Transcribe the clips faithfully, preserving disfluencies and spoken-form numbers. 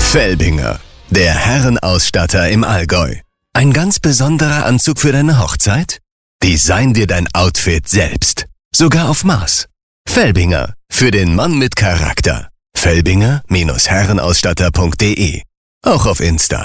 Felbinger, der Herrenausstatter im Allgäu. Ein ganz besonderer Anzug für deine Hochzeit? Design dir dein Outfit selbst. Sogar auf Maß. Felbinger, für den Mann mit Charakter. Felbinger Herrenausstatter punkt de. Auch auf Insta.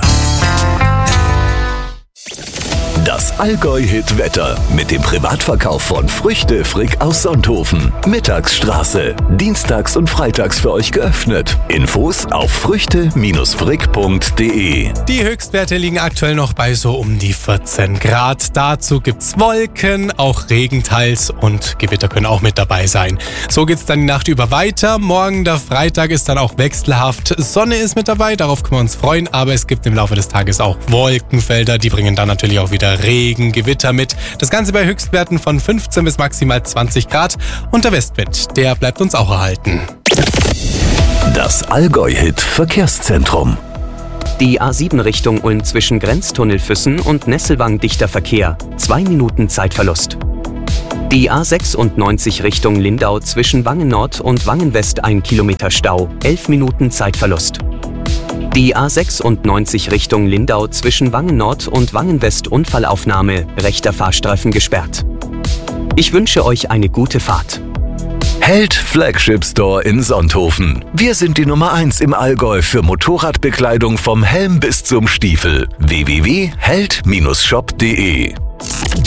Das Allgäu-Hit-Wetter mit dem Privatverkauf von Früchte Frick aus Sonthofen. Mittagsstraße. Dienstags und freitags für euch geöffnet. Infos auf früchte Frick punkt de. Die Höchstwerte liegen aktuell noch bei so um die vierzehn Grad. Dazu gibt's Wolken, auch Regen teils und Gewitter können auch mit dabei sein. So geht's dann die Nacht über weiter. Morgen, der Freitag, ist dann auch wechselhaft. Sonne ist mit dabei, darauf können wir uns freuen, aber es gibt im Laufe des Tages auch Wolkenfelder. Die bringen dann natürlich auch wieder Regen, Gewitter mit. Das Ganze bei Höchstwerten von fünfzehn bis maximal zwanzig Grad. Und der Westwind, der bleibt uns auch erhalten. Das Allgäu-Hit Verkehrszentrum. Die A sieben Richtung Ulm zwischen Grenztunnelfüssen und Nesselwang dichter Verkehr. Zwei Minuten Zeitverlust. Die A sechsundneunzig Richtung Lindau zwischen Wangen Nord und Wangen West ein Kilometer Stau. Elf Minuten Zeitverlust. Die A sechsundneunzig Richtung Lindau zwischen Wangen Nord und Wangen West Unfallaufnahme, rechter Fahrstreifen gesperrt. Ich wünsche euch eine gute Fahrt. Held Flagship Store in Sonthofen. Wir sind die Nummer eins im Allgäu für Motorradbekleidung vom Helm bis zum Stiefel. w w w punkt held Bindestrich shop punkt de